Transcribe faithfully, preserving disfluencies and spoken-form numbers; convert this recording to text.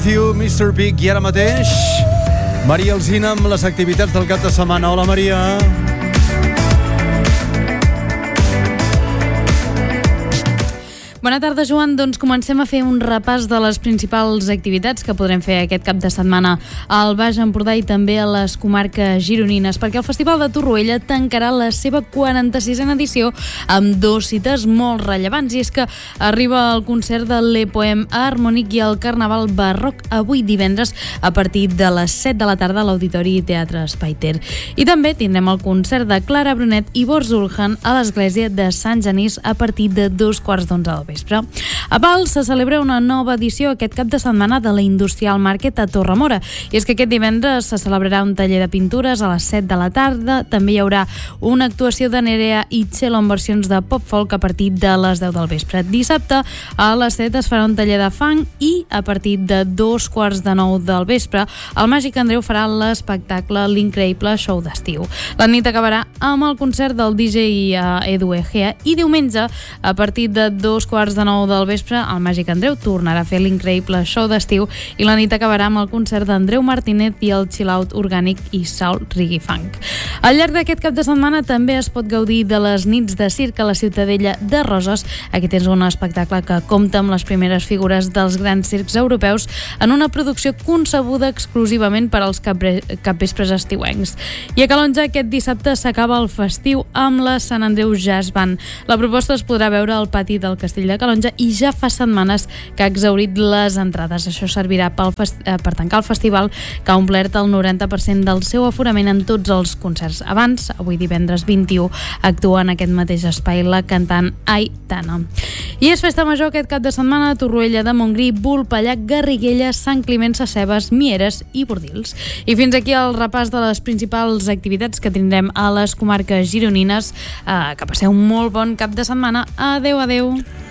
With You, mister Big, i ara mateix Maria Alsina amb les activitats del cap de setmana. Hola, Maria. Bona tarda, Joan. Doncs comencem a fer un repàs de les principals activitats que podrem fer aquest cap de setmana al Baix Empordà i també a les comarques gironines, perquè el Festival de Torroella tancarà la seva quaranta-sisena edició amb dos cites molt rellevants, i és que arriba el concert de Le Poème Harmonic i el Carnaval Barroc avui divendres a partir de les set de la tarda a l'Auditori Teatre Espai Ter. I també tindrem el concert de Clara Brunet i Bors Ulhan a l'església de Sant Genís a partir de dos quarts d'onze del vespre. A Pals se celebra una nova edició aquest cap de setmana de la Industrial Market a Torremora, i és que aquest divendres se celebrarà un taller de pintures a les set de la tarda. També hi haurà una actuació de Nerea i Txelo en versions de pop folk a partir de les deu del vespre. Dissabte a les set es farà un taller de funk i a partir de dos quarts de nou del vespre el Màgic Andreu farà l'espectacle L'Increïble Show d'Estiu. La nit acabarà amb el concert del D J Edu Egea i diumenge a partir de dos quarts de nou del vespre el Màgic Andreu tornarà a fer l'Increïble Show d'Estiu i la nit acabarà amb el concert d'Andreu Martínez i el Chill Out Orgànic i Soul Reggae Funk. Al llarg d'aquest cap de setmana també es pot gaudir de les nits de circ a la Ciutadella de Roses. Aquí tens un espectacle que compta amb les primeres figures dels grans circs europeus en una producció concebuda exclusivament per als capre- capvespres estiuencs. I a Calonja aquest dissabte s'acaba el festiu amb la Sant Andreu Jazz Band. La proposta es podrà veure al pati del Castell de Calonja i ja fa setmanes que ha exhaurit les entrades. Això servirà pel fest... per tancar el festival, que ha omplert el noranta per cent del seu aforament en tots els concerts. Abans, avui divendres vint-i-u, actua en aquest mateix espai la cantant Aitana. I és festa major aquest cap de setmana a Torroella de Montgrí, Vulpellac, Garriguella, Sant Climent Sescebes, Mieres i Bordils. I fins aquí el repàs de les principals activitats que tindrem a les comarques gironines. Eh, que passeu un molt bon cap de setmana. Adeu, adeu.